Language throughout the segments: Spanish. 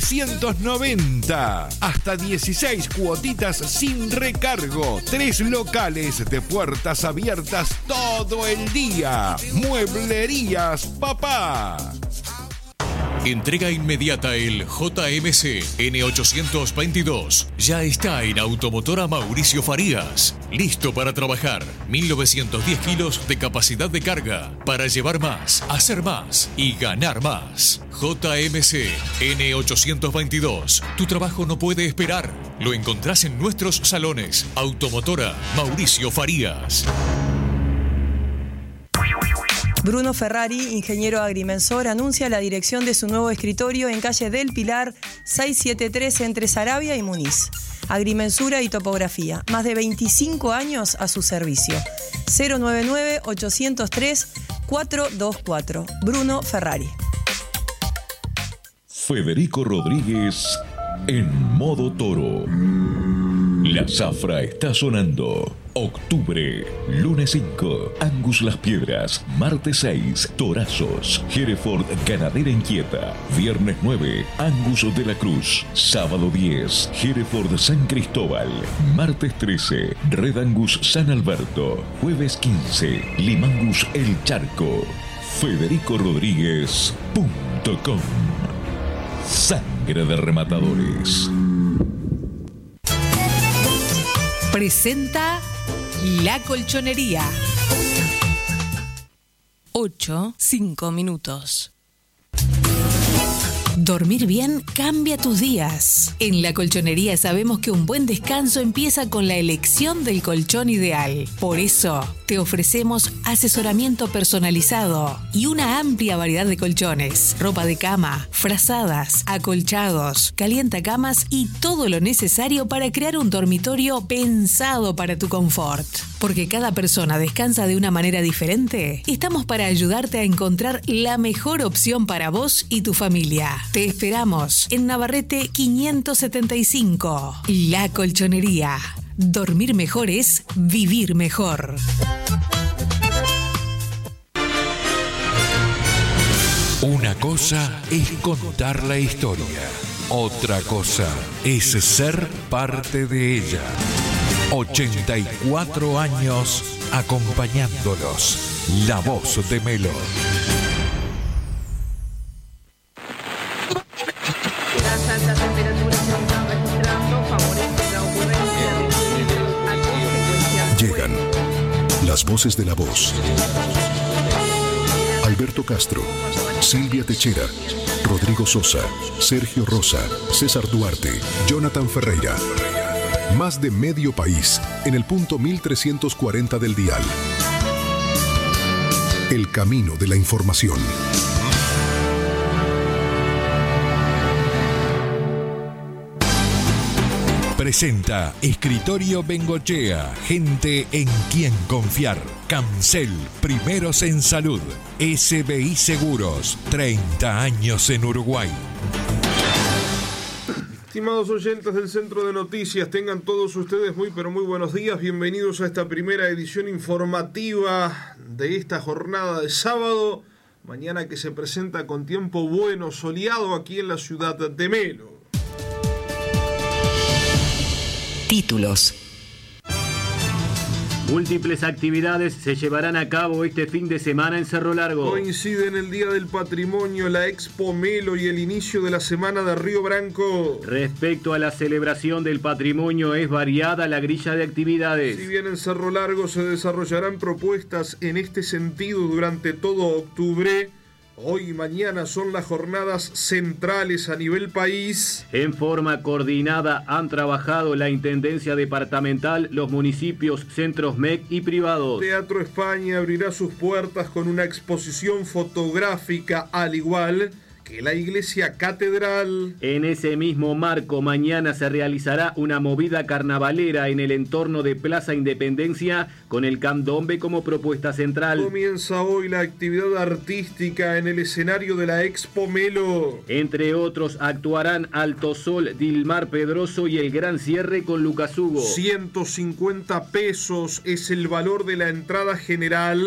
190. Hasta 16 cuotitas sin recargo. 3 locales de puertas abiertas todo el día. Mueblerías Papá. Entrega inmediata el JMC N822. Ya está en Automotora Mauricio Farías. Listo para trabajar. 1910 kilos de capacidad de carga. Para llevar más, hacer más y ganar más. JMC N822. Tu trabajo no puede esperar. Lo encontrás en nuestros salones. Automotora Mauricio Farías. Bruno Ferrari, ingeniero agrimensor, anuncia la dirección de su nuevo escritorio en calle del Pilar 673 entre Saravia y Muniz. Agrimensura y topografía. Más de 25 años a su servicio. 099-803-424. Bruno Ferrari. Federico Rodríguez en modo toro. La zafra está sonando. Octubre, lunes 5, Angus Las Piedras, martes 6, Torazos, Hereford Ganadera Inquieta, viernes 9, Angus de la Cruz, sábado 10, Hereford San Cristóbal, martes 13, Red Angus San Alberto, jueves 15, Limangus El Charco. FedericoRodríguez.com. Sangre de rematadores. Presenta La Colchonería. 8:05 minutos. Dormir bien cambia tus días. En La Colchonería sabemos que un buen descanso empieza con la elección del colchón ideal. Por eso, te ofrecemos asesoramiento personalizado y una amplia variedad de colchones, ropa de cama, frazadas, acolchados, calientacamas y todo lo necesario para crear un dormitorio pensado para tu confort. Porque cada persona descansa de una manera diferente, estamos para ayudarte a encontrar la mejor opción para vos y tu familia. Te esperamos en Navarrete 575. La Colchonería. Dormir mejor es vivir mejor. Una cosa es contar la historia. Otra cosa es ser parte de ella. 84 años acompañándolos. La voz de Melo. Las altas temperaturas que están registrando favorecen la ocurrencia de incendios a consecuencia. Llegan las voces de la voz. Alberto Castro, Silvia Techera, Rodrigo Sosa, Sergio Rosa, César Duarte, Jonathan Ferreira. Más de medio país en el punto 1340 del dial. El camino de la información. Presenta Escritorio Bengochea, gente en quien confiar. Cancel, primeros en salud. SBI Seguros, 30 años en Uruguay. Estimados oyentes del Centro de Noticias, tengan todos ustedes muy pero muy buenos días. Bienvenidos a esta primera edición informativa de esta jornada de sábado. Mañana que se presenta con tiempo bueno, soleado aquí en la ciudad de Melo. Títulos. Múltiples actividades se llevarán a cabo este fin de semana en Cerro Largo. Coinciden el Día del Patrimonio, la Expo Melo y el inicio de la Semana de Río Branco. Respecto a la celebración del patrimonio, es variada la grilla de actividades. Si bien en Cerro Largo se desarrollarán propuestas en este sentido durante todo octubre, hoy y mañana son las jornadas centrales a nivel país. En forma coordinada han trabajado la Intendencia Departamental, los municipios, centros MEC y privados. Teatro España abrirá sus puertas con una exposición fotográfica, al igual que la Iglesia Catedral. En ese mismo marco, mañana se realizará una movida carnavalera en el entorno de Plaza Independencia con el candombe como propuesta central. Comienza hoy la actividad artística en el escenario de la Expo Melo. Entre otros actuarán Alto Sol, Dilmar Pedroso y el gran cierre con Lucas Hugo. 150 pesos es el valor de la entrada general.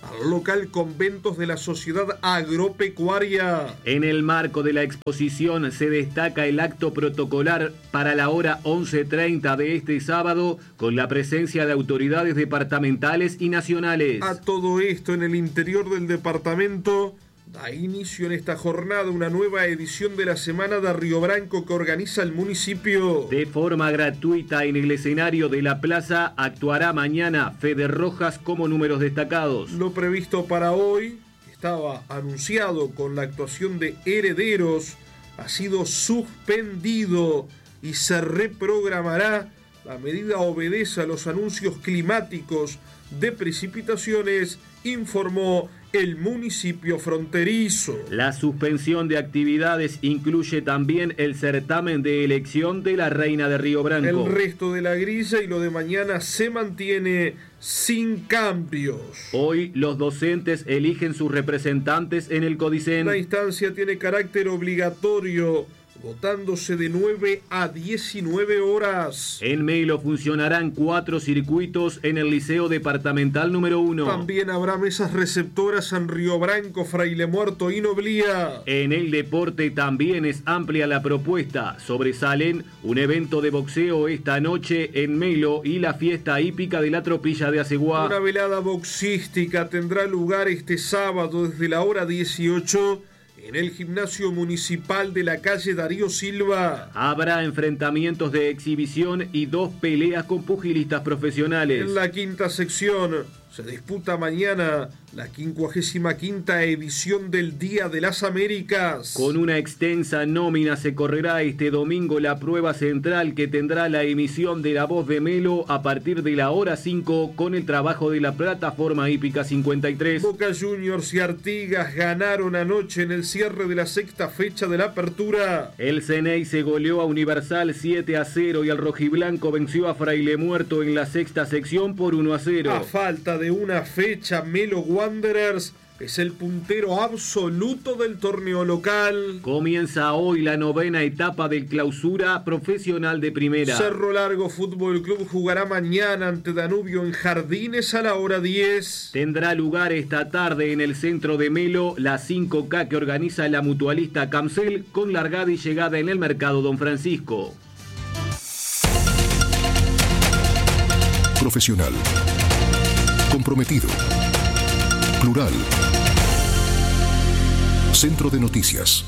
al local Conventos de la Sociedad Agropecuaria. En el marco de la exposición se destaca el acto protocolar para la hora 11:30 de este sábado, con la presencia de autoridades departamentales y nacionales. A todo esto, en el interior del departamento, da inicio en esta jornada una nueva edición de la Semana de Río Branco que organiza el municipio. De forma gratuita en el escenario de la plaza actuará mañana Fede Rojas como números destacados. Lo previsto para hoy estaba anunciado con la actuación de Herederos, ha sido suspendido y se reprogramará. La medida obedece a los anuncios climáticos de precipitaciones, informó el municipio fronterizo. La suspensión de actividades incluye también el certamen de elección de la Reina de Río Branco. El resto de la grilla y lo de mañana se mantiene sin cambios. Hoy los docentes eligen sus representantes en el Codicen. La instancia tiene carácter obligatorio, votándose de 9 a 19 horas. En Melo funcionarán 4 circuitos en el Liceo Departamental número 1. También habrá mesas receptoras en Río Branco, Fraile Muerto y Noblía. En el deporte también es amplia la propuesta. Sobresalen un evento de boxeo esta noche en Melo y la fiesta hípica de la Tropilla de Aceguá. Una velada boxística tendrá lugar este sábado desde la hora 18 en el gimnasio municipal de la calle Darío Silva. Habrá enfrentamientos de exhibición y 2 peleas con pugilistas profesionales. En la quinta sección se disputa mañana la 55ª edición del Día de las Américas. Con una extensa nómina se correrá este domingo la prueba central que tendrá la emisión de La Voz de Melo a partir de la hora 5 con el trabajo de la plataforma hípica 53. Boca Juniors y Artigas ganaron anoche en el cierre de la 6ª fecha de la apertura. El Ceney se goleó a Universal 7-0 y el rojiblanco venció a Fraile Muerto en la 6ª sección por 1-0. A falta de una fecha, Melo Wanderers es el puntero absoluto del torneo local. Comienza hoy la 9ª etapa del Clausura Profesional de Primera. Cerro Largo Fútbol Club jugará mañana ante Danubio en Jardines a la hora 10. Tendrá lugar esta tarde en el centro de Melo la 5K que organiza la mutualista Camcel, con largada y llegada en el Mercado Don Francisco. Profesional. Comprometido. Plural. Centro de Noticias.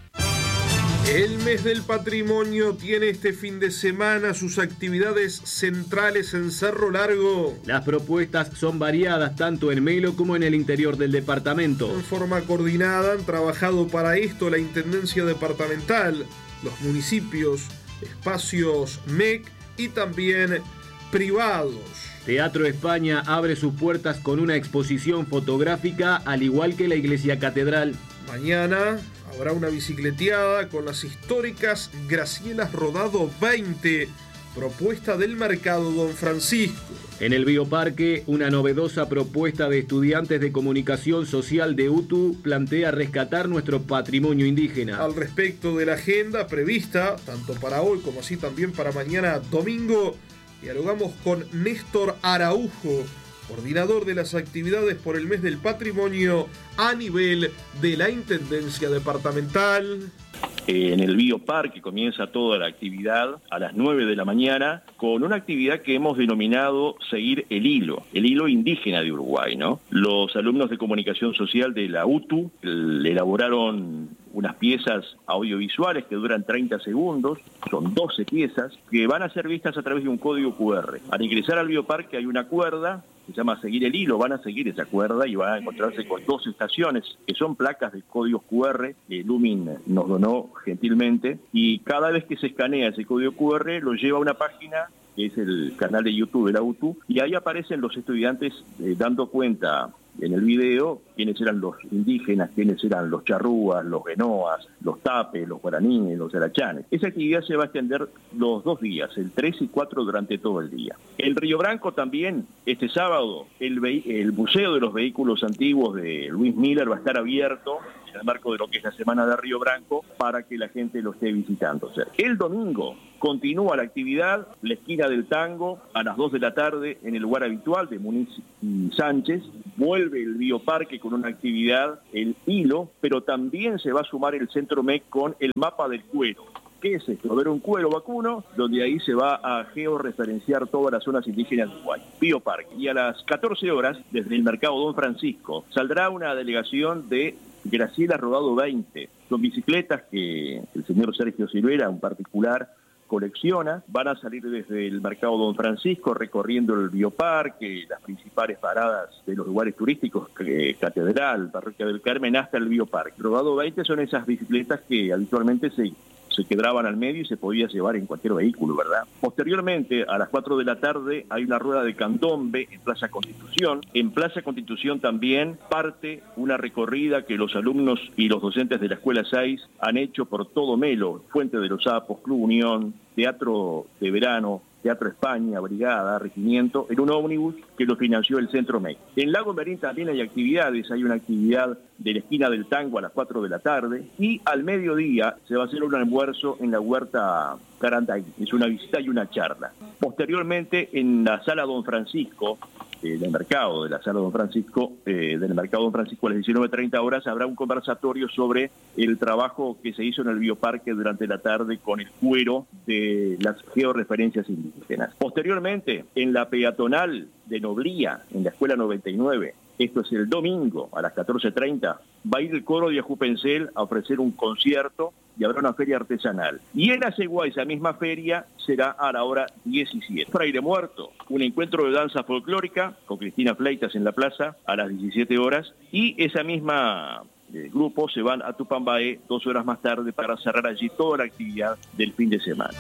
El mes del patrimonio tiene este fin de semana sus actividades centrales en Cerro Largo. Las propuestas son variadas tanto en Melo como en el interior del departamento. En forma coordinada han trabajado para esto la Intendencia Departamental, los municipios, espacios MEC y también privados. Teatro España abre sus puertas con una exposición fotográfica, al igual que la Iglesia Catedral. Mañana habrá una bicicleteada con las históricas Gracielas Rodado 20, propuesta del Mercado Don Francisco. En el Bioparque, una novedosa propuesta de estudiantes de comunicación social de UTU plantea rescatar nuestro patrimonio indígena. Al respecto de la agenda prevista, tanto para hoy como así también para mañana domingo, dialogamos con Néstor Araujo, coordinador de las actividades por el mes del patrimonio a nivel de la Intendencia Departamental. En el Bioparque comienza toda la actividad a las 9 de la mañana con una actividad que hemos denominado Seguir el hilo indígena de Uruguay, ¿no? Los alumnos de comunicación social de la UTU elaboraron unas piezas audiovisuales que duran 30 segundos, son 12 piezas, que van a ser vistas a través de un código QR. Al ingresar al Bioparque hay una cuerda, se llama Seguir el hilo, van a seguir esa cuerda y van a encontrarse con 2 estaciones, que son placas de códigos QR, que Lumin nos donó gentilmente, y cada vez que se escanea ese código QR lo lleva a una página que es el canal de YouTube de la UTU, y ahí aparecen los estudiantes dando cuenta en el video quiénes eran los indígenas, quiénes eran los charrúas, los guenoas, los tapes, los guaraníes, los arachanes. Esa actividad se va a extender los 2 días, el 3 y 4 durante todo el día. En Río Branco también, este sábado, el Museo de los Vehículos Antiguos de Luis Miller va a estar abierto en el marco de lo que es la Semana de Río Branco, para que la gente lo esté visitando. O sea, el domingo continúa la actividad, la esquina del tango, a las 2 de la tarde en el lugar habitual de Muniz y Sánchez. Vuelve el bioparque con una actividad, el hilo, pero también se va a sumar el Centro MEC con el mapa del cuero. ¿Qué es esto? Ver un cuero vacuno, donde ahí se va a georreferenciar todas las zonas indígenas de Uruguay. Bioparque. Y a las 14 horas, desde el Mercado Don Francisco, saldrá una delegación de Graciela Rodado 20. Son bicicletas que el señor Sergio Silvera, un particular, colecciona. Van a salir desde el Mercado Don Francisco, recorriendo el bioparque, las principales paradas de los lugares turísticos, Catedral, Parroquia del Carmen, hasta el bioparque. Rodado 20 son esas bicicletas que habitualmente se quedaban al medio y se podía llevar en cualquier vehículo, ¿verdad? Posteriormente, a las 4 de la tarde, hay una rueda de candombe en Plaza Constitución. En Plaza Constitución también parte una recorrida que los alumnos y los docentes de la Escuela 6 han hecho por todo Melo, Fuente de los Sapos, Club Unión, Teatro de Verano, Teatro España, Brigada, Regimiento, en un ómnibus que lo financió el Centro MEC. En Lago Merín también hay actividades, hay una actividad de la esquina del tango a las 4 de la tarde y al mediodía se va a hacer un almuerzo en la huerta Caranday, es una visita y una charla. Posteriormente en la Sala Don Francisco, del mercado, de la Sala Don Francisco, del Mercado Don Francisco a las 19:30 horas, habrá un conversatorio sobre el trabajo que se hizo en el bioparque durante la tarde con el cuero de las georreferencias indígenas. Posteriormente, en la peatonal de Noblía, en la Escuela 99, esto es el domingo a las 14:30, va a ir el coro de Ajupencel a ofrecer un concierto y habrá una feria artesanal. Y en Aceguá, esa misma feria, será a la hora 17. Fraile Muerto, un encuentro de danza folclórica con Cristina Fleitas en la plaza a las 17 horas. Y esa misma grupo se van a Tupambaé 2 horas más tarde para cerrar allí toda la actividad del fin de semana.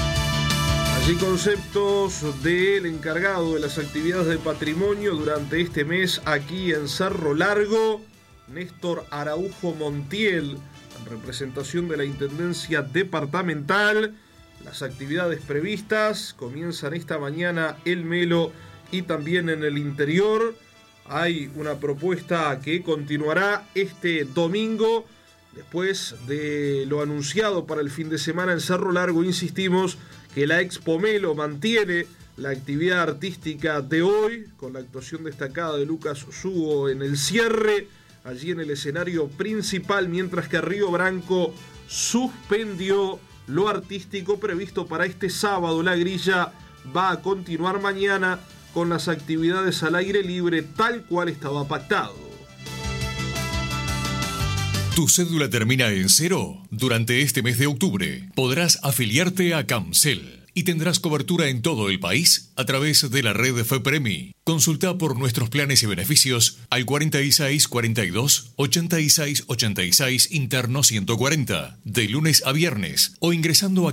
Allí conceptos del encargado de las actividades de patrimonio durante este mes aquí en Cerro Largo, Néstor Araujo Montiel, en representación de la Intendencia Departamental. Las actividades previstas comienzan esta mañana el Melo y también en el interior. Hay una propuesta que continuará este domingo, después de lo anunciado para el fin de semana en Cerro Largo. Insistimos que la Expo Melo mantiene la actividad artística de hoy, con la actuación destacada de Lucas Sugo en el cierre, allí en el escenario principal, mientras que Río Branco suspendió lo artístico previsto para este sábado. La grilla va a continuar mañana con las actividades al aire libre, tal cual estaba pactado. ¿Tu cédula termina en 0? Durante este mes de octubre podrás afiliarte a Camcel y tendrás cobertura en todo el país a través de la red FEPREMI. Consulta por nuestros planes y beneficios al 46 42 86 86 interno 140 de lunes a viernes o ingresando a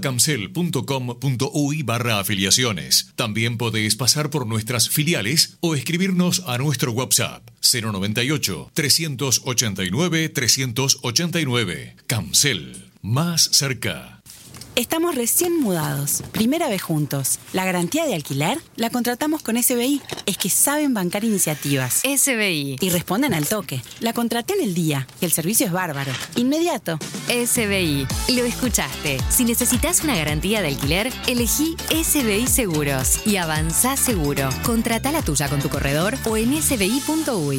camcel.com.uy/afiliaciones. También podés pasar por nuestras filiales o escribirnos a nuestro WhatsApp 098 389 389. Camcel, más cerca. Estamos recién mudados, primera vez juntos. La garantía de alquiler la contratamos con SBI. Es que saben bancar iniciativas. SBI. Y responden al toque. La contraté en el día y el servicio es bárbaro. Inmediato. SBI. Lo escuchaste. Si necesitas una garantía de alquiler, elegí SBI Seguros y avanzá seguro. Contratá la tuya con tu corredor o en sbi.uy.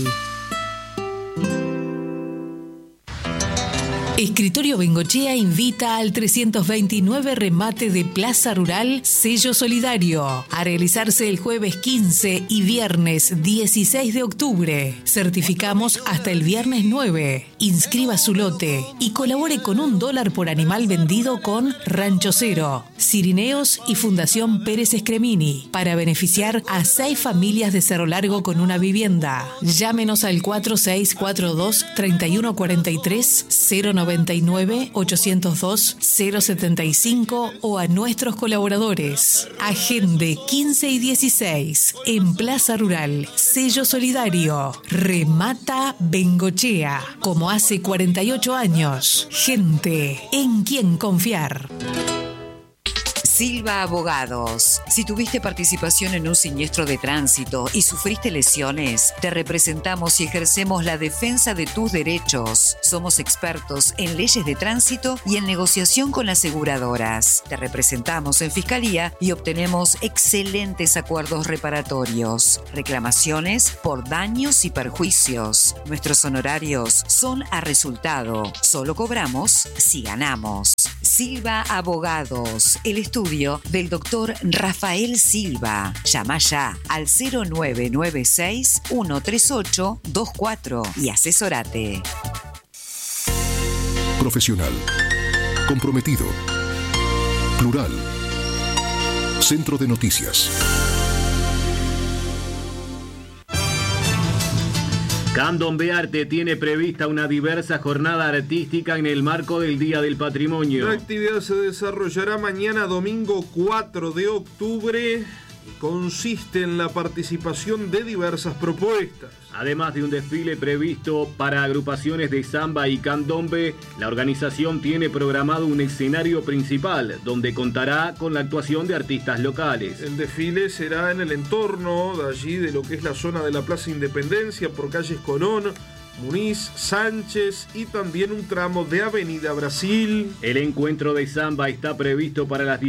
Escritorio Bengochea invita al 329 remate de Plaza Rural Sello Solidario a realizarse el jueves 15 y viernes 16 de octubre. Certificamos hasta el viernes 9. Inscriba su lote y colabore con $1 por animal vendido con Rancho Cero, Cirineos y Fundación Pérez Escremini para beneficiar a 6 familias de Cerro Largo con una vivienda. Llámenos al 4642 3143 099 802 075 o a nuestros colaboradores. Agende 15 y 16 en Plaza Rural Sello Solidario. Remata Bengochea, como hace 48 años. Gente en quien confiar. Silva Abogados. Si tuviste participación en un siniestro de tránsito y sufriste lesiones, te representamos y ejercemos la defensa de tus derechos. Somos expertos en leyes de tránsito y en negociación con aseguradoras. Te representamos en Fiscalía y obtenemos excelentes acuerdos reparatorios. Reclamaciones por daños y perjuicios. Nuestros honorarios son a resultado. Solo cobramos si ganamos. Silva Abogados, el estudio del doctor Rafael Silva. Llama ya al 0996-138-24 y asesorate. Profesional, comprometido, plural, Centro de Noticias. Candombearte tiene prevista una diversa jornada artística en el marco del Día del Patrimonio. La actividad se desarrollará mañana domingo 4 de octubre y consiste en la participación de diversas propuestas. Además de un desfile previsto para agrupaciones de samba y candombe, la organización tiene programado un escenario principal donde contará con la actuación de artistas locales. El desfile será en el entorno de allí, de lo que es la zona de la Plaza Independencia, por calles Colón, Muniz, Sánchez y también un tramo de Avenida Brasil. El encuentro de samba está previsto para las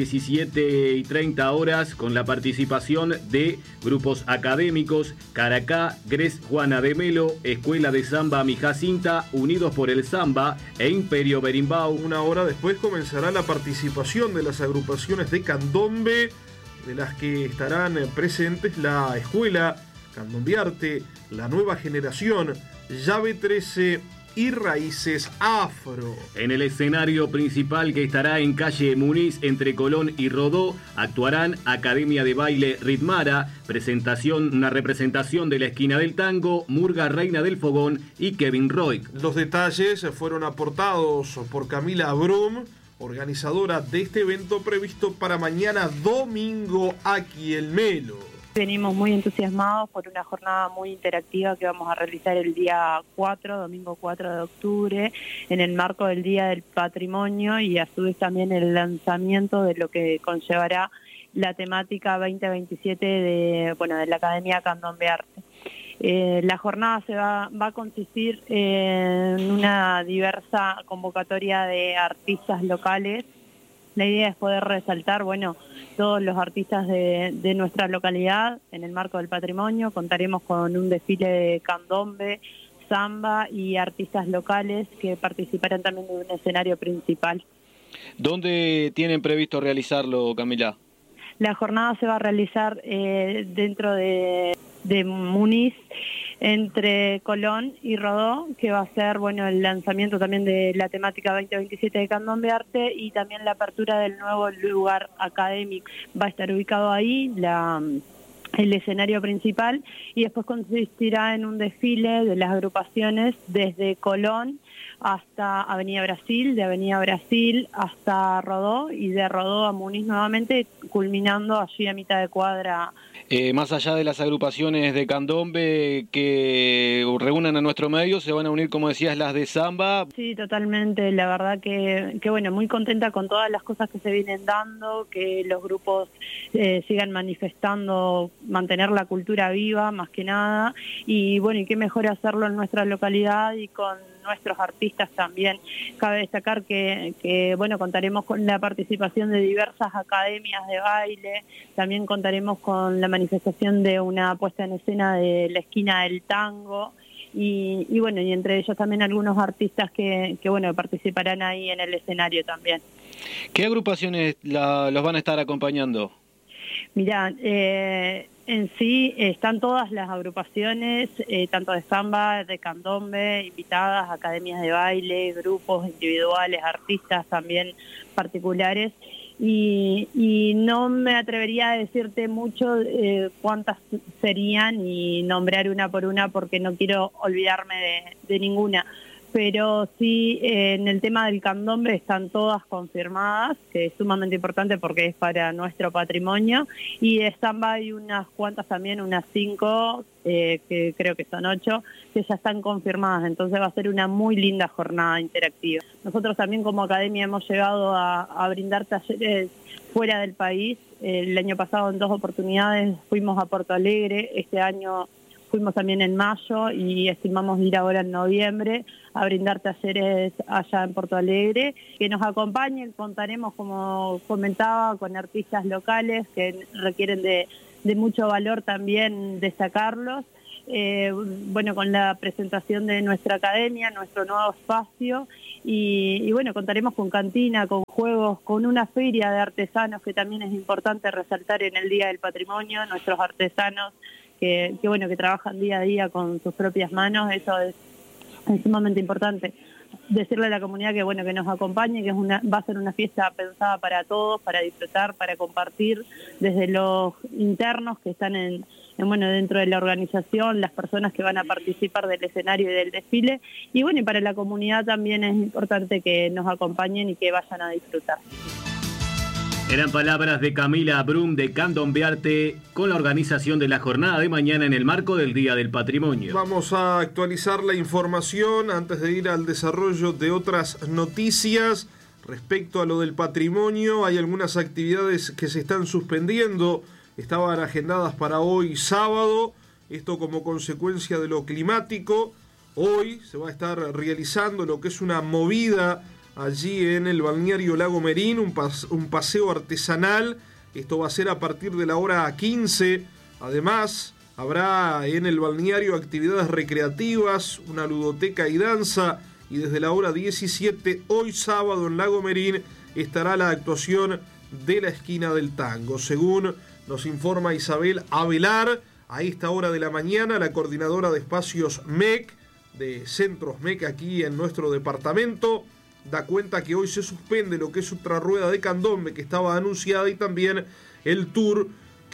17:30 horas con la participación de grupos académicos Caracá, Gres Juana de Melo, Escuela de Samba Mi Jacinta, Unidos por el Samba e Imperio Berimbau. Una hora después comenzará la participación de las agrupaciones de candombe, de las que estarán presentes la Escuela Candombearte, La Nueva Generación, Llave 13 y Raíces Afro. En el escenario principal, que estará en calle Muniz entre Colón y Rodó, actuarán Academia de Baile Ritmara, una representación de la Esquina del Tango, Murga Reina del Fogón y Kevin Roy. Los detalles fueron aportados por Camila Brum, organizadora de este evento previsto para mañana domingo aquí en Melo. Venimos muy entusiasmados por una jornada muy interactiva que vamos a realizar el día 4, domingo 4 de octubre, en el marco del Día del Patrimonio y a su vez también el lanzamiento de lo que conllevará la temática 2027 de la Academia Candombearte. La jornada va a consistir en una diversa convocatoria de artistas locales. La idea es poder resaltar, todos los artistas de nuestra localidad en el marco del patrimonio. Contaremos con un desfile de candombe, samba y artistas locales que participarán también de un escenario principal. ¿Dónde tienen previsto realizarlo, Camila? La jornada se va a realizar dentro de Muniz, entre Colón y Rodó, que va a ser el lanzamiento también de la temática 2027 de Candombearte y también la apertura del nuevo lugar académico. Va a estar ubicado ahí el escenario principal y después consistirá en un desfile de las agrupaciones desde Colón hasta Avenida Brasil, de Avenida Brasil hasta Rodó y de Rodó a Muniz nuevamente, culminando allí a mitad de cuadra. Más allá de las agrupaciones de candombe que reúnan a nuestro medio, se van a unir, como decías, las de samba. Sí, totalmente. La verdad que muy contenta con todas las cosas que se vienen dando, que los grupos sigan manifestando, mantener la cultura viva, más que nada. Y qué mejor hacerlo en nuestra localidad y con nuestros artistas también. Cabe destacar que contaremos con la participación de diversas academias de baile, también contaremos con la manifestación de una puesta en escena de la Esquina del Tango y entre ellos también algunos artistas que participarán ahí en el escenario también. ¿Qué agrupaciones los van a estar acompañando? Mirá, en sí están todas las agrupaciones, tanto de samba, de candombe, invitadas, academias de baile, grupos individuales, artistas también particulares. Y no me atrevería a decirte mucho cuántas serían y nombrar una por una porque no quiero olvidarme de ninguna. Pero sí, en el tema del candombe están todas confirmadas, que es sumamente importante porque es para nuestro patrimonio, y de samba hay unas cuantas también, unas 5, que creo que son 8, que ya están confirmadas, entonces va a ser una muy linda jornada interactiva. Nosotros también como academia hemos llegado a brindar talleres fuera del país. El año pasado en 2 oportunidades fuimos a Porto Alegre, este año fuimos también en mayo y estimamos ir ahora en noviembre a brindar talleres allá en Porto Alegre. Que nos acompañen, contaremos, como comentaba, con artistas locales que requieren de mucho valor también destacarlos. Bueno, con la presentación de nuestra academia, nuestro nuevo espacio, y bueno, contaremos con cantina, con juegos, con una feria de artesanos que también es importante resaltar en el Día del Patrimonio, nuestros artesanos que bueno, que trabajan día a día con sus propias manos. Eso es sumamente importante. Decirle a la comunidad que bueno, que nos acompañe, que va a ser una fiesta pensada para todos, para disfrutar, para compartir, desde los internos que están bueno, dentro de la organización, las personas que van a participar del escenario y del desfile, y bueno, y para la comunidad también es importante que nos acompañen y que vayan a disfrutar. Eran palabras de Camila Brum de Candombearte con la organización de la jornada de mañana en el marco del Día del Patrimonio. Vamos a actualizar la información antes de ir al desarrollo de otras noticias. Respecto a lo del patrimonio, hay algunas actividades que se están suspendiendo, estaban agendadas para hoy sábado, esto como consecuencia de lo climático. Hoy se va a estar realizando lo que es una movida allí en el balneario Lago Merín, un paseo artesanal. Esto va a ser a partir de la hora 15. Además, habrá en el balneario actividades recreativas, una ludoteca y danza. Y desde la hora 17, hoy sábado en Lago Merín, estará la actuación de la Esquina del Tango. Según nos informa Isabel Avelar, a esta hora de la mañana, la coordinadora de espacios MEC, de centros MEC aquí en nuestro departamento, da cuenta que hoy se suspende lo que es otra rueda de candombe que estaba anunciada y también el tour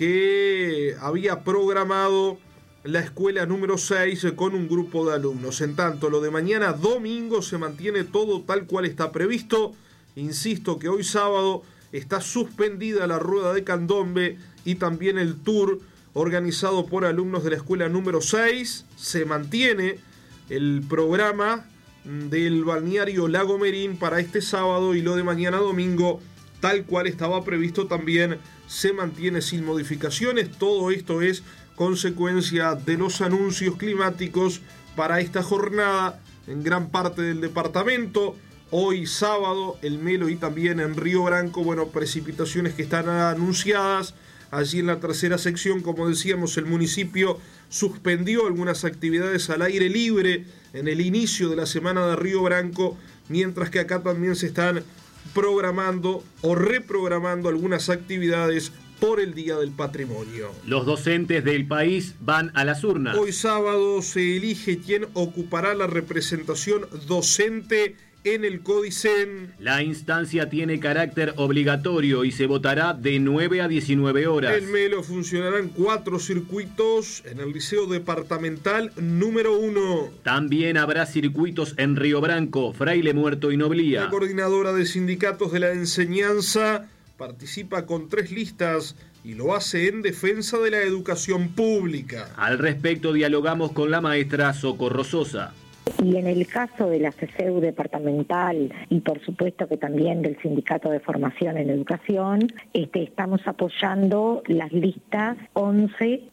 que había programado la escuela número 6 con un grupo de alumnos. En tanto, lo de mañana domingo se mantiene todo tal cual está previsto. Insisto que hoy sábado está suspendida la rueda de candombe y también el tour organizado por alumnos de la escuela número 6. Se mantiene el programa del balneario Lago Merín para este sábado, y lo de mañana domingo, tal cual estaba previsto, también se mantiene sin modificaciones. Todo esto es consecuencia de los anuncios climáticos para esta jornada en gran parte del departamento. Hoy sábado, el Melo y también en Río Branco, bueno, precipitaciones que están anunciadas. Allí en la tercera sección, como decíamos, el municipio suspendió algunas actividades al aire libre en el inicio de la semana de Río Branco, mientras que acá también se están programando o reprogramando algunas actividades por el Día del Patrimonio. Los docentes del país van a las urnas. Hoy sábado se elige quién ocupará la representación docente en el Codicen. La instancia tiene carácter obligatorio y se votará de 9 a 19 horas. El Melo funcionarán 4 circuitos en el Liceo Departamental número 1. También habrá circuitos en Río Branco, Fraile Muerto y Noblía. La coordinadora de sindicatos de la enseñanza participa con 3 listas y lo hace en defensa de la educación pública. Al respecto dialogamos con la maestra Socorro Sosa. Y en el caso de la CCEU departamental y por supuesto que también del Sindicato de Formación en Educación, estamos apoyando las listas 11,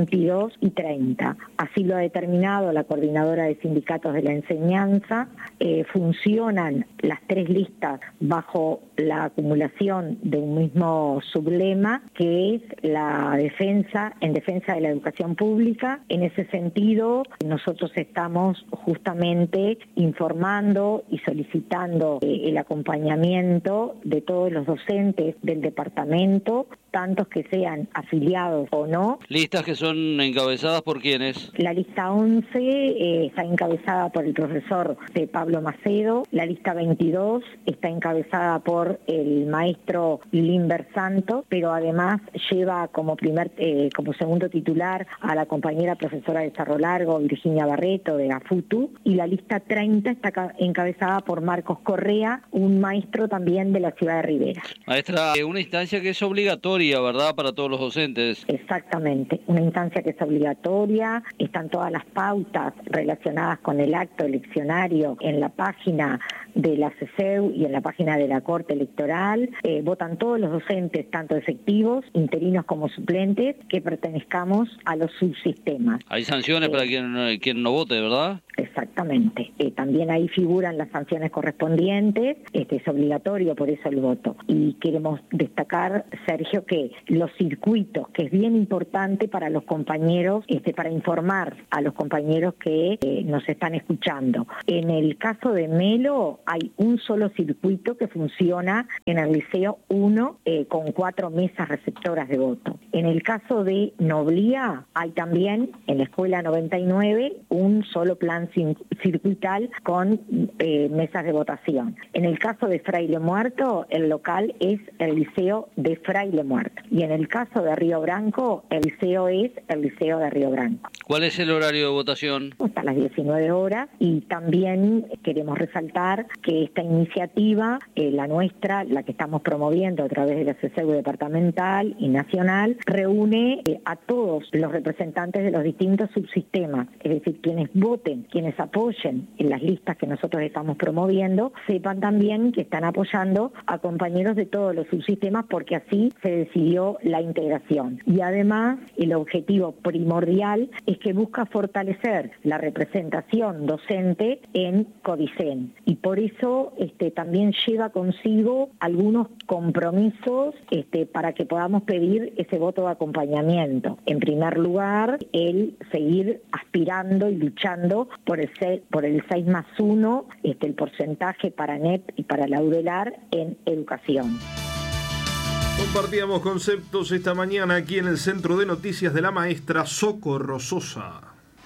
22 y 30. Así lo ha determinado la coordinadora de sindicatos de la enseñanza. Funcionan las 3 listas bajo la acumulación de un mismo sublema, que es la defensa de la educación pública. En ese sentido, nosotros estamos justamente informando y solicitando el acompañamiento de todos los docentes del departamento, tantos que sean afiliados o no. ¿Listas que son encabezadas por quiénes? La lista 11 está encabezada por el profesor Pablo Macedo, la lista 22 está encabezada por el maestro Limber Santos, pero además lleva como segundo titular a la compañera profesora de Cerro Largo, Virginia Barreto, de AFUTU, y la lista 30 está encabezada por Marcos Correa, un maestro también de la ciudad de Rivera. Maestra, una instancia que es obligatoria obligatoria, ¿verdad?, para todos los docentes. Exactamente, una instancia que es obligatoria, están todas las pautas relacionadas con el acto eleccionario en la página de la CESEU y en la página de la Corte Electoral. Votan todos los docentes, tanto efectivos, interinos como suplentes, que pertenezcamos a los subsistemas. Hay sanciones para quien no vote, ¿verdad? Exactamente. También ahí figuran las sanciones correspondientes, es obligatorio por eso el voto. Y queremos destacar, Sergio, que los circuitos, que es bien importante para los compañeros, para informar a los compañeros que nos están escuchando. En el caso de Melo, hay un solo circuito que funciona en el Liceo 1 con 4 mesas receptoras de voto. En el caso de Noblía, hay también en la Escuela 99 un solo plan circuital con mesas de votación. En el caso de Fraile Muerto, el local es el Liceo de Fraile Muerto. Y en el caso de Río Branco, el liceo es el Liceo de Río Branco. ¿Cuál es el horario de votación? Hasta las 19 horas. Y también queremos resaltar que esta iniciativa, la nuestra, la que estamos promoviendo a través de la CESEU departamental y nacional, reúne a todos los representantes de los distintos subsistemas, es decir, quienes voten, quienes apoyen en las listas que nosotros estamos promoviendo, sepan también que están apoyando a compañeros de todos los subsistemas, porque así se decidió la integración. Y además, el objetivo primordial es que busca fortalecer la representación docente en Codicen. Y por eso también lleva consigo algunos compromisos para que podamos pedir ese voto de acompañamiento. En primer lugar, el seguir aspirando y luchando por el 6+1, el porcentaje para NEP y para Laudelar en educación. Compartíamos conceptos esta mañana aquí en el Centro de Noticias de la maestra Socorro Sosa.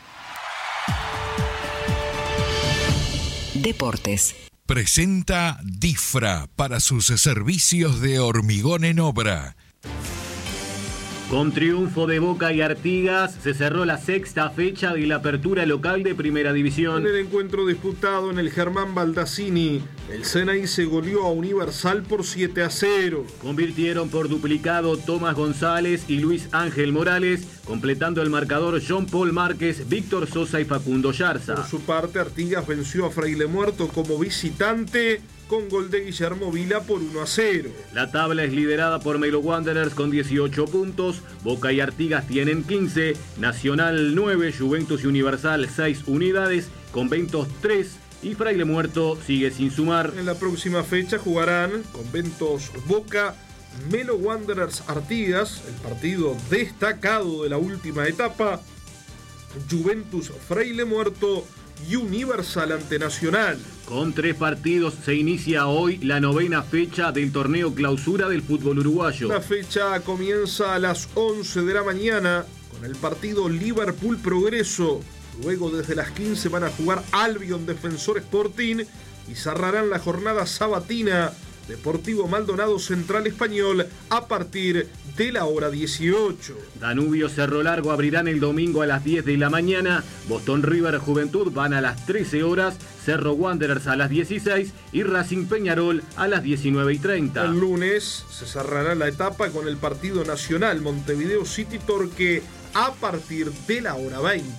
Deportes. Presenta DIFRA para sus servicios de hormigón en obra. Con triunfo de Boca y Artigas, se cerró la 6ª fecha de la apertura local de Primera División. En el encuentro disputado en el Germán Baldassini, el Ceney se goleó a Universal por 7-0. Convirtieron por duplicado Tomás González y Luis Ángel Morales, completando el marcador John Paul Márquez, Víctor Sosa y Facundo Yarza. Por su parte, Artigas venció a Fraile Muerto como visitante, con gol de Guillermo Vila por 1-0. La tabla es liderada por Melo Wanderers con 18 puntos, Boca y Artigas tienen 15, Nacional 9, Juventus y Universal 6 unidades con 23 y Fraile Muerto sigue sin sumar. En la próxima fecha jugarán Conventos Boca, Melo Wanderers Artigas, el partido destacado de la última etapa, Juventus Fraile Muerto y Universal ante Nacional. Con 3 partidos se inicia hoy la 9ª fecha del torneo clausura del fútbol uruguayo. La fecha comienza a las 11 de la mañana con el partido Liverpool Progreso. Luego desde las 15 van a jugar Albion Defensor Sporting y cerrarán la jornada sabatina Deportivo Maldonado Central Español a partir de la hora 18. Danubio Cerro Largo abrirán el domingo a las 10 de la mañana, Boston River Juventud van a las 13 horas, Cerro Wanderers a las 16 y Racing Peñarol a las 19:30. El lunes se cerrará la etapa con el partido nacional Montevideo City Torque a partir de la hora 20.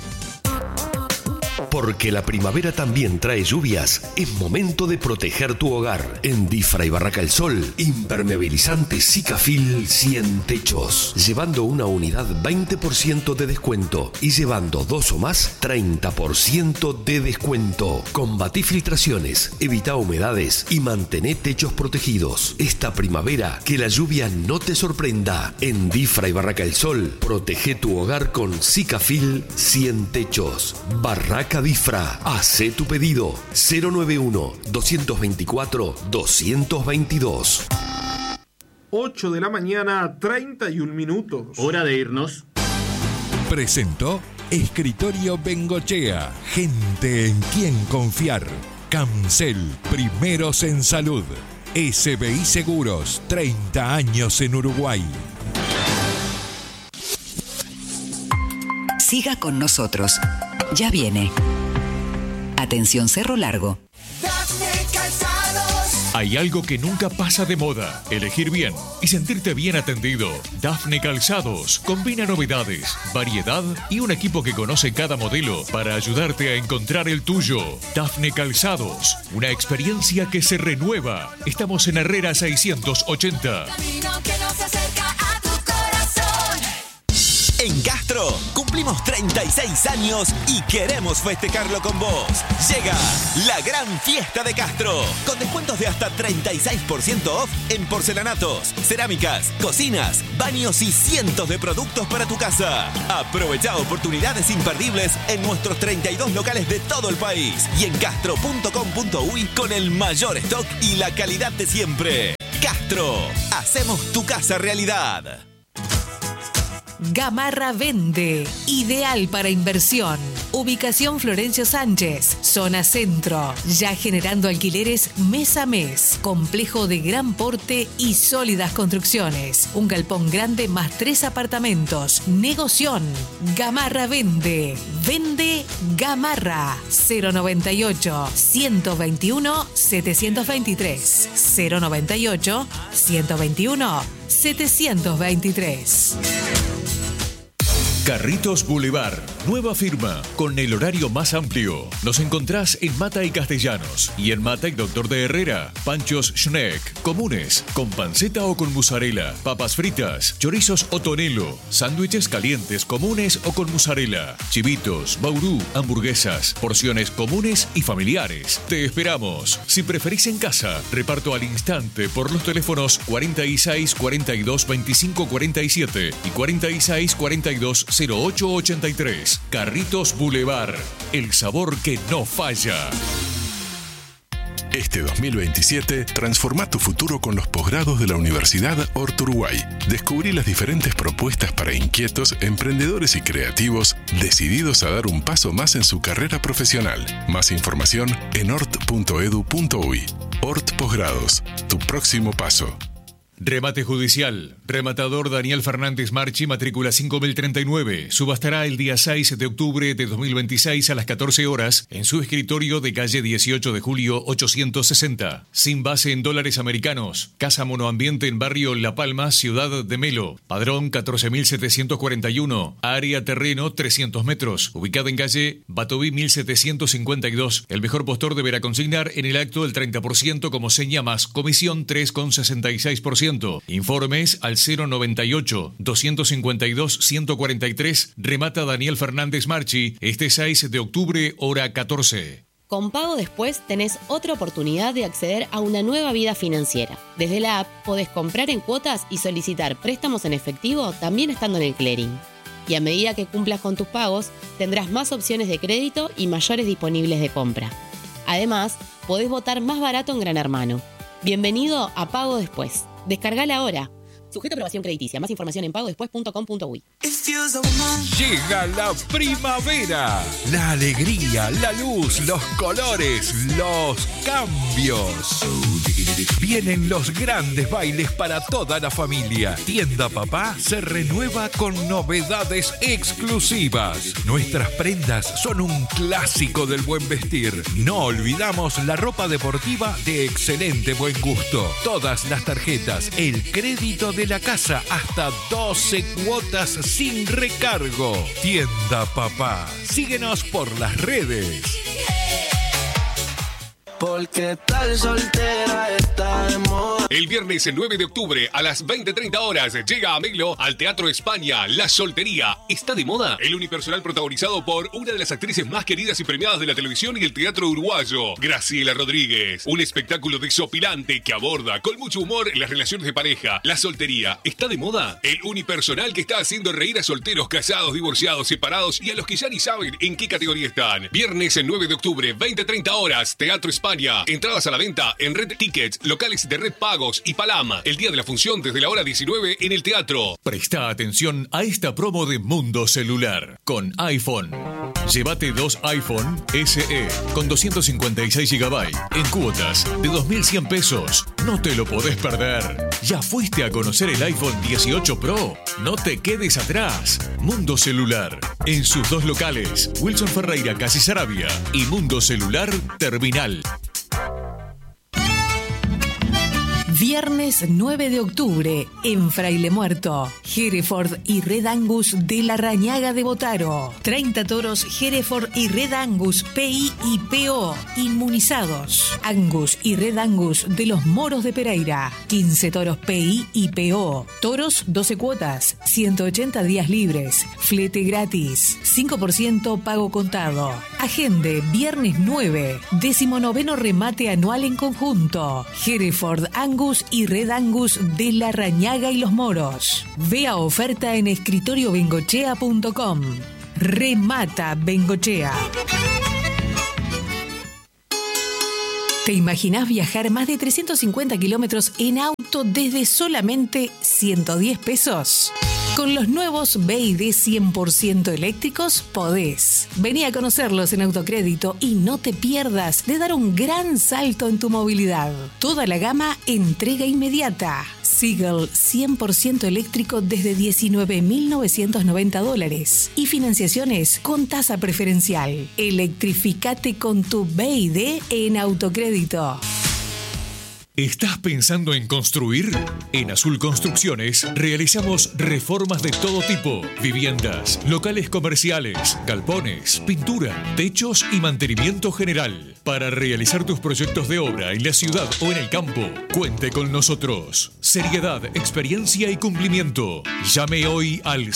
Porque la primavera también trae lluvias, es momento de proteger tu hogar. En Difra y Barraca El Sol, impermeabilizante Sikafil 100 techos. Llevando una unidad 20% de descuento y llevando 2 o más 30% de descuento. Combatí filtraciones, evita humedades y mantén techos protegidos. Esta primavera que la lluvia no te sorprenda. En Difra y Barraca El Sol, protege tu hogar con Sikafil 100 techos. Barraca Difra, hacé tu pedido 091-224-222. 8 de la mañana, 31 minutos. Hora de irnos. Presentó Escritorio Bengochea, gente en quien confiar. Cancel, primeros en salud. SBI Seguros, 30 años en Uruguay. Siga con nosotros. Ya viene. Atención Cerro Largo. Hay algo que nunca pasa de moda: elegir bien y sentirte bien atendido. Dafne Calzados combina novedades, variedad y un equipo que conoce cada modelo para ayudarte a encontrar el tuyo. Dafne Calzados, una experiencia que se renueva. Estamos en Herrera 680. En Castro cumplimos 36 años y queremos festejarlo con vos. Llega la gran fiesta de Castro, con descuentos de hasta 36% off en porcelanatos, cerámicas, cocinas, baños y cientos de productos para tu casa. Aprovecha oportunidades imperdibles en nuestros 32 locales de todo el país y en castro.com.uy con el mayor stock y la calidad de siempre. Castro, hacemos tu casa realidad. Gamarra Vende, ideal para inversión. Ubicación Florencio Sánchez, zona centro, ya generando alquileres mes a mes. Complejo de gran porte y sólidas construcciones. Un galpón grande más 3 apartamentos. Negoción. Gamarra Vende. Vende Gamarra. 098 121 723. 098 121 723. Carritos Boulevard, nueva firma, con el horario más amplio. Nos encontrás en Mata y Castellanos y en Mata y Doctor de Herrera. Panchos Schneck, comunes, con panceta o con mozzarella, papas fritas, chorizos o tonelo, sándwiches calientes comunes o con mozzarella, chivitos, baurú, hamburguesas, porciones comunes y familiares. Te esperamos. Si preferís en casa, reparto al instante por los teléfonos 46 42 25 47 y 46 42 0883. Carritos Boulevard, el sabor que no falla. Este 2027, transforma tu futuro con los posgrados de la Universidad Hort Uruguay. Descubrí las diferentes propuestas para inquietos, emprendedores y creativos decididos a dar un paso más en su carrera profesional. Más información en hort.edu.uy. Hort Posgrados, tu próximo paso. Remate judicial. Rematador Daniel Fernández Marchi, matrícula 5039. Subastará el día 6 de octubre de 2026 a las 14 horas en su escritorio de calle 18 de julio 860. Sin base en dólares americanos. Casa monoambiente en barrio La Palma, Ciudad de Melo. Padrón 14.741. Área terreno 300 metros. Ubicada en calle Batoví 1752. El mejor postor deberá consignar en el acto el 30% como seña más comisión 3,66%. Informes al 098-252-143. Remata Daniel Fernández Marchi este 6 de octubre, hora 14. Con Pago Después tenés otra oportunidad de acceder a una nueva vida financiera. Desde la app podés comprar en cuotas y solicitar préstamos en efectivo también estando en el clearing. Y a medida que cumplas con tus pagos, tendrás más opciones de crédito y mayores disponibles de compra. Además, podés votar más barato en Gran Hermano. Bienvenido a Pago Después. Descargala ahora. Sujeto a aprobación crediticia. Más información en pagodespues.com.uy. Llega la primavera. La alegría, la luz, los colores, los cambios. Vienen los grandes bailes para toda la familia. Tienda Papá se renueva con novedades exclusivas. Nuestras prendas son un clásico del buen vestir. No olvidamos la ropa deportiva de excelente buen gusto. Todas las tarjetas, el crédito de la casa, hasta 12 cuotas sin recargo. Tienda Papá. Síguenos por las redes. Porque tal soltera está de moda. El viernes 9 de octubre a las 20:30 horas llega a Melo al Teatro España. La soltería está de moda. El unipersonal protagonizado por una de las actrices más queridas y premiadas de la televisión y el teatro uruguayo, Graciela Rodríguez. Un espectáculo desopilante que aborda con mucho humor las relaciones de pareja. La soltería está de moda. El unipersonal que está haciendo reír a solteros, casados, divorciados, separados y a los que ya ni saben en qué categoría están. Viernes 9 de octubre, 20:30 horas, Teatro España. Entradas a la venta en Red Tickets, locales de Red Pagos y Palama. El día de la función desde la hora 19 en el teatro. Presta atención a esta promo de Mundo Celular. Con iPhone. Llévate 2 iPhone SE con 256 GB en cuotas de 2.100 pesos. No te lo podés perder. ¿Ya fuiste a conocer el iPhone 18 Pro? No te quedes atrás. Mundo Celular. En sus 2 locales, Wilson Ferreira, Casi Sarabia y Mundo Celular Terminal. viernes 9 de octubre en Fraile Muerto. Hereford y Red Angus de la Rañaga de Botaro. 30 toros Hereford y Red Angus PI y PO inmunizados. Angus y Red Angus de los Moros de Pereira. 15 toros PI y PO. Toros 12 cuotas, 180 días libres, flete gratis, 5% pago contado. Agende viernes 9, 19º remate anual en conjunto. Hereford Angus y Red Angus de la Rañaga y los Moros. Vea oferta en escritoriobengochea.com. Remata Bengochea. ¿Te imaginás viajar más de 350 kilómetros en auto desde solamente 110 pesos? Con los nuevos BYD 100% eléctricos podés. Vení a conocerlos en Autocrédito y no te pierdas de dar un gran salto en tu movilidad. Toda la gama entrega inmediata. Seagull 100% eléctrico desde $19.990 y financiaciones con tasa preferencial. Electrificate con tu BYD en Autocrédito. ¿Estás pensando en construir? En Azul Construcciones realizamos reformas de todo tipo: viviendas, locales comerciales, galpones, pintura, techos y mantenimiento general. Para realizar tus proyectos de obra en la ciudad o en el campo, cuente con nosotros. Seriedad, experiencia y cumplimiento. Llame hoy al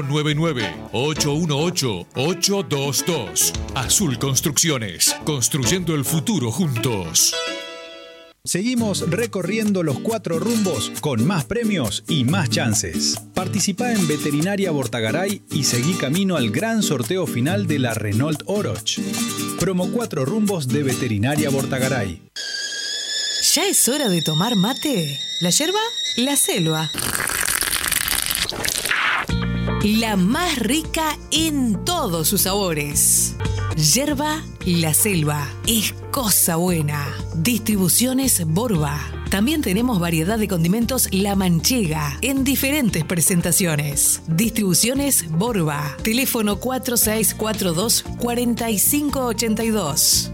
099-818-822. Azul Construcciones, construyendo el futuro juntos. Seguimos recorriendo los 4 rumbos con más premios y más chances. Participá en Veterinaria Bortagaray y seguí camino al gran sorteo final de la Renault Oroch. Promo 4 rumbos de Veterinaria Bortagaray. ¿Ya es hora de tomar mate? ¿La yerba? La selva. La más rica en todos sus sabores. Yerba La Selva. Es cosa buena. Distribuciones Borba. También tenemos variedad de condimentos La Manchega en diferentes presentaciones. Distribuciones Borba. Teléfono 4642-4582.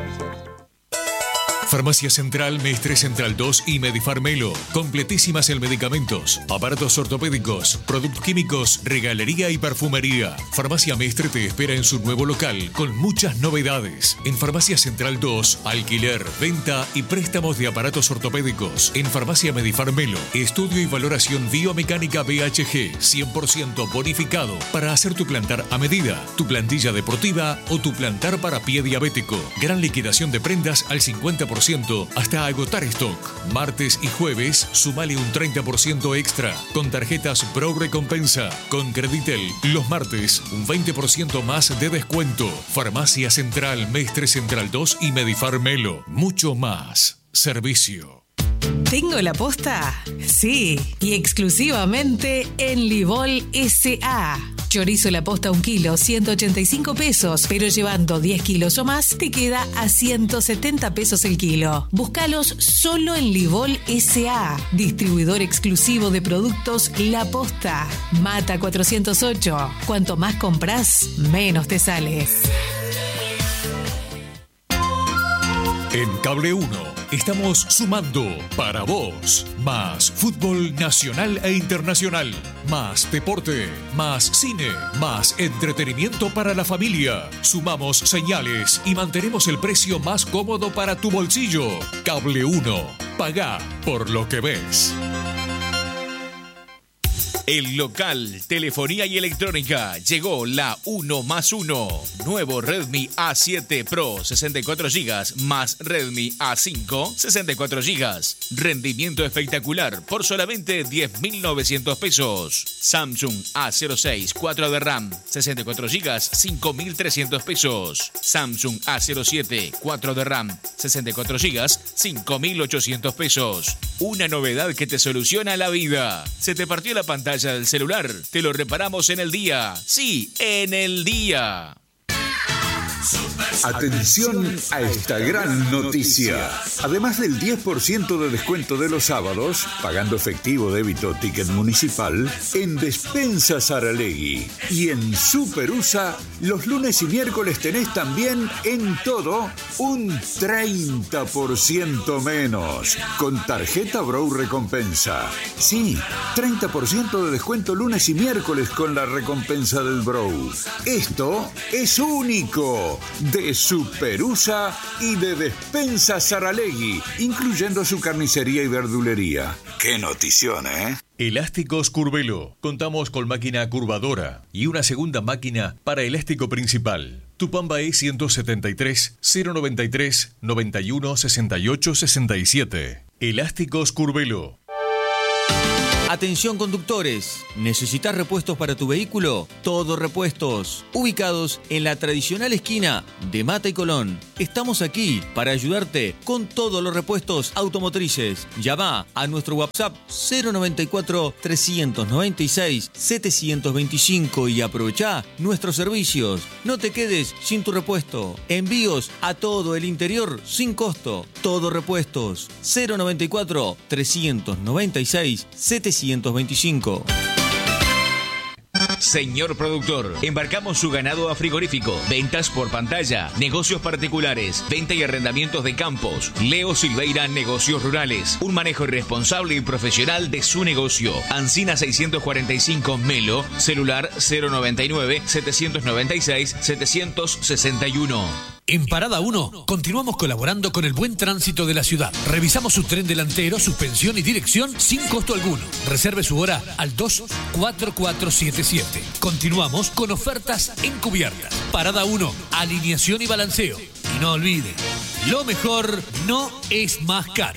Farmacia Central, Mestre Central 2 y Medifarmelo. Completísimas en medicamentos, aparatos ortopédicos, productos químicos, regalería y perfumería. Farmacia Mestre te espera en su nuevo local con muchas novedades. En Farmacia Central 2, alquiler, venta y préstamos de aparatos ortopédicos. En Farmacia Medifarmelo, estudio y valoración biomecánica BHG, 100% bonificado para hacer tu plantar a medida, tu plantilla deportiva o tu plantar para pie diabético. Gran liquidación de prendas al 50% hasta agotar stock. Martes y jueves, sumale un 30% extra con tarjetas Pro Recompensa. Con Creditel, los martes, un 20% más de descuento. Farmacia Central, Mestre Central 2 y Medifarmelo. Mucho más servicio. ¿Tengo la posta? Sí, y exclusivamente en Livol S.A. Chorizo La Posta 1 kilo, 185 pesos, pero llevando 10 kilos o más, te queda a 170 pesos el kilo. Búscalos solo en Livol S.A., distribuidor exclusivo de productos La Posta. Mata 408. Cuanto más compras, menos te sale. En Cable 1 estamos sumando para vos más fútbol nacional e internacional, más deporte, más cine, más entretenimiento para la familia. Sumamos señales y mantenemos el precio más cómodo para tu bolsillo. Cable 1, pagá por lo que ves. El local, telefonía y electrónica. Llegó la 1+1. Nuevo Redmi A7 Pro, 64 GB, más Redmi A5, 64 GB. Rendimiento espectacular por solamente 10.900 pesos. Samsung A06, 4 de RAM, 64 GB, 5.300 pesos. Samsung A07, 4 de RAM, 64 GB, 5.800 pesos. Una novedad que te soluciona la vida. ¿Se te partió la pantalla del celular? Te lo reparamos en el día. Sí, en el día. Atención a esta gran noticia. Además del 10% de descuento de los sábados, pagando efectivo, débito o ticket municipal, en Despensa Saralegui y en Superusa, los lunes y miércoles tenés también en todo un 30% menos, con tarjeta Brow Recompensa. Sí, 30% de descuento lunes y miércoles con la recompensa del Brow. Esto es único de Superusa y de Despensa Saralegui, incluyendo su carnicería y verdulería. ¡Qué notición, eh! Elásticos Curvelo. Contamos con máquina curvadora y una segunda máquina para elástico principal. Tupamba E173 093 91 68 67. Elásticos Curvelo. Atención conductores, ¿necesitas repuestos para tu vehículo? Todo Repuestos, ubicados en la tradicional esquina de Mata y Colón. Estamos aquí para ayudarte con todos los repuestos automotrices. Llama a nuestro WhatsApp 094 396 725 y aprovecha nuestros servicios. No te quedes sin tu repuesto. Envíos a todo el interior sin costo. Todo Repuestos 094 396 725. Señor productor, embarcamos su ganado a frigorífico, ventas por pantalla, negocios particulares, venta y arrendamientos de campos. Leo Silveira, negocios rurales. Un manejo responsable y profesional de su negocio. Ancina 645 Melo, celular 099 796 761. En Parada 1, continuamos colaborando con el buen tránsito de la ciudad. Revisamos su tren delantero, suspensión y dirección sin costo alguno. Reserve su hora al 24477. Continuamos con ofertas encubiertas. Parada 1, alineación y balanceo. Y no olvide, lo mejor no es más caro.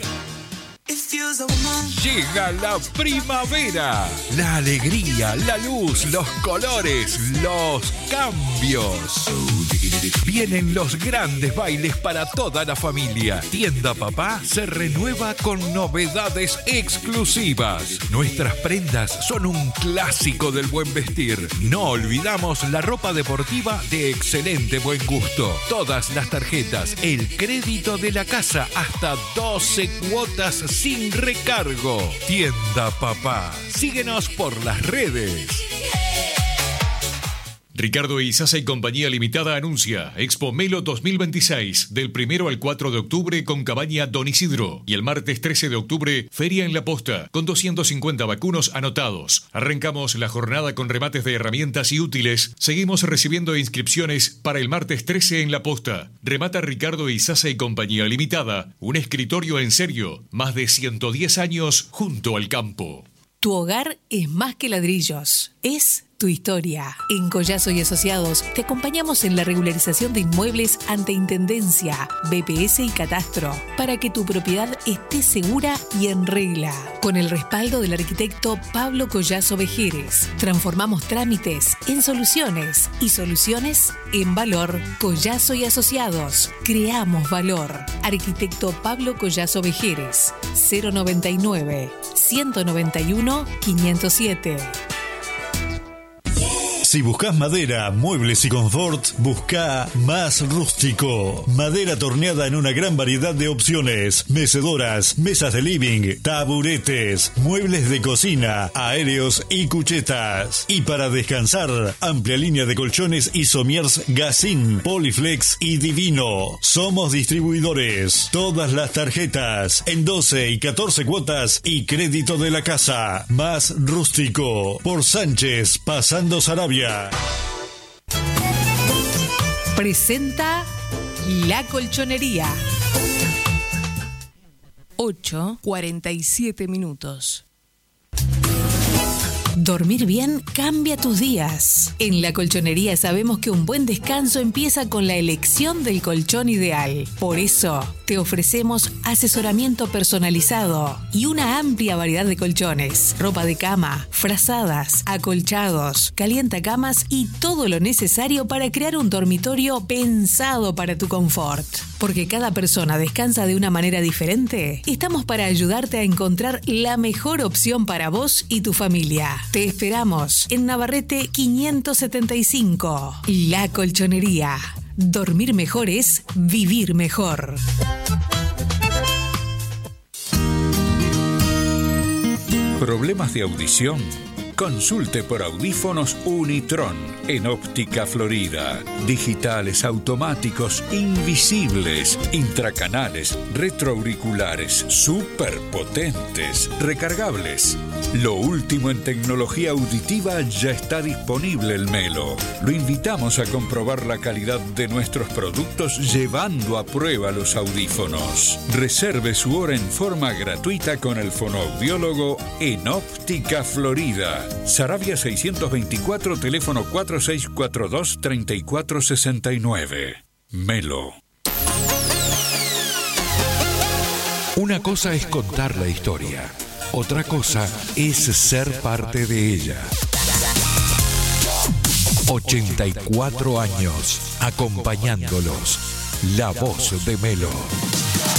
Llega la primavera, la alegría, la luz, los colores, los cambios. Vienen los grandes bailes para toda la familia. Tienda Papá se renueva con novedades exclusivas. Nuestras prendas son un clásico del buen vestir. No olvidamos la ropa deportiva de excelente buen gusto. Todas las tarjetas, el crédito de la casa, hasta 12 cuotas sin recargo. Tienda Papá. Síguenos por las redes. Ricardo Izaza y Compañía Limitada anuncia Expo Melo 2026 del 1 al 4 de octubre con Cabaña Don Isidro y el martes 13 de octubre Feria en La Posta con 250 vacunos anotados. Arrancamos la jornada con remates de herramientas y útiles. Seguimos recibiendo inscripciones para el martes 13 en La Posta. Remata Ricardo Izaza y Compañía Limitada, un escritorio en serio, más de 110 años junto al campo. Tu hogar es más que ladrillos, es tu historia. En Collazo y Asociados te acompañamos en la regularización de inmuebles ante Intendencia, BPS y Catastro, para que tu propiedad esté segura y en regla. Con el respaldo del arquitecto Pablo Collazo Vejeres, transformamos trámites en soluciones y soluciones en valor. Collazo y Asociados, creamos valor. Arquitecto Pablo Collazo Vejeres, 099 191 507. Si buscas madera, muebles y confort, busca Más Rústico. Madera torneada en una gran variedad de opciones. Mecedoras, mesas de living, taburetes, muebles de cocina, aéreos y cuchetas. Y para descansar, amplia línea de colchones y somiers Gacin, Poliflex y Divino. Somos distribuidores. Todas las tarjetas en 12 y 14 cuotas y crédito de la casa. Más Rústico. Por Sánchez, pasando Sarabia. Presenta La Colchonería. 8:47 minutos. Dormir bien cambia tus días. En La Colchonería sabemos que un buen descanso empieza con la elección del colchón ideal. Por eso, te ofrecemos asesoramiento personalizado y una amplia variedad de colchones, ropa de cama, frazadas, acolchados, calientacamas y todo lo necesario para crear un dormitorio pensado para tu confort. Porque cada persona descansa de una manera diferente, estamos para ayudarte a encontrar la mejor opción para vos y tu familia. Te esperamos en Navarrete 575. La Colchonería. Dormir mejor es vivir mejor. ¿Problemas de audición? Consulte por audífonos Unitron en Óptica Florida. Digitales, automáticos, invisibles, intracanales, retroauriculares, superpotentes, recargables. Lo último en tecnología auditiva ya está disponible en Melo. Lo invitamos a comprobar la calidad de nuestros productos llevando a prueba los audífonos. Reserve su hora en forma gratuita con el fonoaudiólogo en Óptica Florida. Saravia 624, teléfono 4642-3469. Melo. Una cosa es contar la historia, otra cosa es ser parte de ella. 84 años acompañándolos. La voz de Melo.